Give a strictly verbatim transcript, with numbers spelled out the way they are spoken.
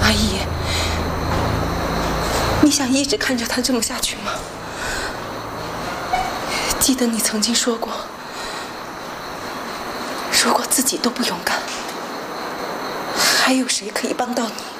阿姨，你想一直看着他这么下去吗？记得你曾经说过，说过自己都不勇敢，还有谁可以帮到你？